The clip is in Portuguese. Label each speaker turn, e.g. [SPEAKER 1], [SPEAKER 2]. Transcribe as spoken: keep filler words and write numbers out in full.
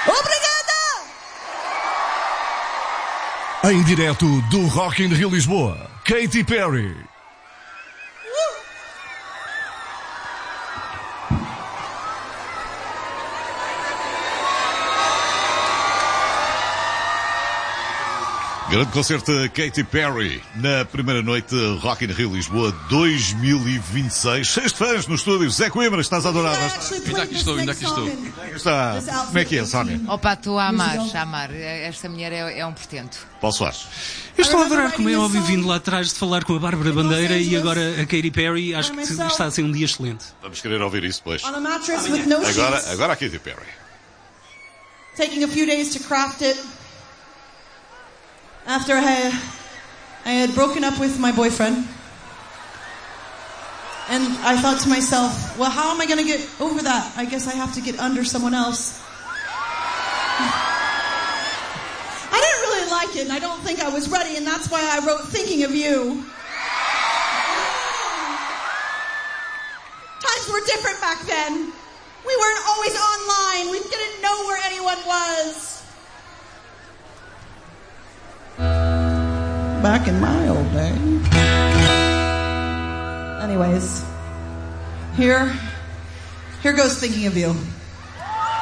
[SPEAKER 1] Obrigada!
[SPEAKER 2] Em direto do Rock in Rio Lisboa, Katy Perry.
[SPEAKER 3] Grande concerto de Katy Perry na primeira noite Rock in Rio Lisboa dois mil e vinte e seis. Seis de fãs no estúdio. Zé Coimbra, estás a adorar?
[SPEAKER 4] Ainda aqui estou, ainda aqui estou.
[SPEAKER 3] Está... Como é que é, Sónia?
[SPEAKER 5] Opa, estou a amar, a amar. Esta mulher é, é um portento.
[SPEAKER 3] Paulo Soares.
[SPEAKER 4] Eu estou a adorar, como é óbvio, vindo lá atrás de falar com a Bárbara Bandeira e agora a Katy Perry. Acho que está a ser um dia excelente.
[SPEAKER 3] Vamos querer ouvir isso depois.
[SPEAKER 1] On a mattress with no
[SPEAKER 3] Agora,
[SPEAKER 1] sheets.
[SPEAKER 3] agora a Katy Perry.
[SPEAKER 1] Taking a few days to craft it. After I had, I had broken up with my boyfriend. And I thought to myself, well, how am I going to get over that? I guess I have to get under someone else. I didn't really like it, and I don't think I was ready, and that's why I wrote Thinking of You. Times were different back then. We weren't always online. We didn't know where anyone was. Back in my old day. Anyways, here, here goes Thinking of You.